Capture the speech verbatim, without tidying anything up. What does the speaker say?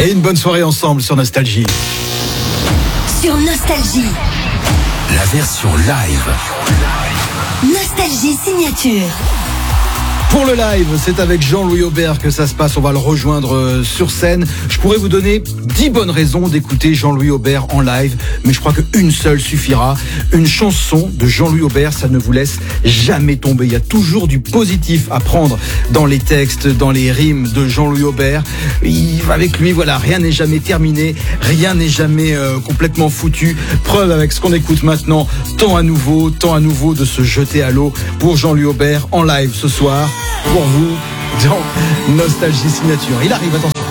Et une bonne soirée ensemble sur Nostalgie. Sur Nostalgie. La version live. Nostalgie signature. Pour le live, c'est avec Jean-Louis Aubert que ça se passe. On va le rejoindre sur scène. Je pourrais vous donner dix bonnes raisons d'écouter Jean-Louis Aubert en live, mais je crois qu'une seule suffira. Une chanson de Jean-Louis Aubert, ça ne vous laisse jamais tomber. Il y a toujours du positif à prendre dans les textes, dans les rimes de Jean-Louis Aubert. Il, avec lui, voilà, rien n'est jamais terminé, rien n'est jamais euh, complètement foutu. Preuve avec ce qu'on écoute maintenant. Temps à nouveau, temps à nouveau de se jeter à l'eau pour Jean-Louis Aubert en live ce soir. Pour vous, dans Nostalgie Signature. Il arrive, attention.